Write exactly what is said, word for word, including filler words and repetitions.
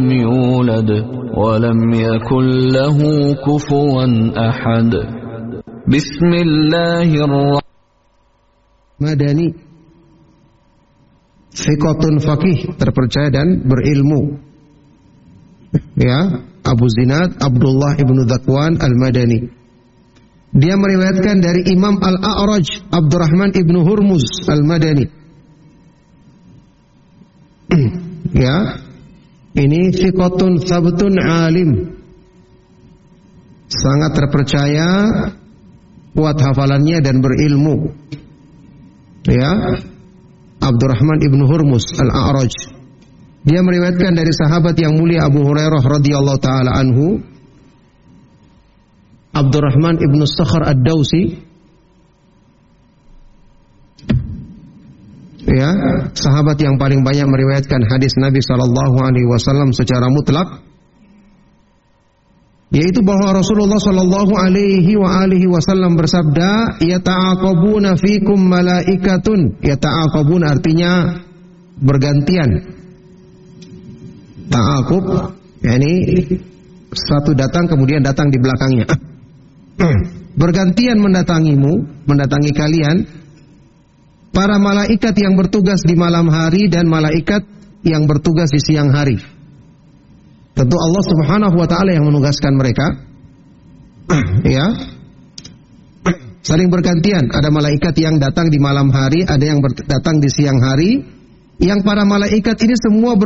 يولد ولم يكن له كفوا أحد بسم الله الرحمن Madani, thiqatun faqih, terpercaya dan berilmu. Ya, Abu Zinad Abdullah ibnu Dzakwan al-Madani. Dia meriwayatkan dari Imam Al-A'raj Abdurrahman ibnu Hurmuz al-Madani. Ya, ini thiqatun sabtun alim, sangat terpercaya, kuat hafalannya dan berilmu. Ya, Abdurrahman ibnu Hurmuz al-A'raj. Dia meriwayatkan dari sahabat yang mulia Abu Hurairah radhiyallahu taala anhu, Abdurrahman ibnu Sakhar ad-Dausi. Ya, sahabat yang paling banyak meriwayatkan hadis Nabi sallallahu alaihi wasallam secara mutlak, yaitu bahwa Rasulullah sallallahu alaihi wa alihi wasallam bersabda, yata'aqabuna fikum malaikatun. Yata'aqabun artinya bergantian. Ta'aqub yakni satu datang kemudian datang di belakangnya. Bergantian mendatangimu, mendatangi kalian para malaikat yang bertugas di malam hari dan malaikat yang bertugas di siang hari. Tentu Allah Subhanahu wa taala yang menugaskan mereka. Ya. Saling bergantian, ada malaikat yang datang di malam hari, ada yang datang di siang hari. Yang para malaikat ini semua ber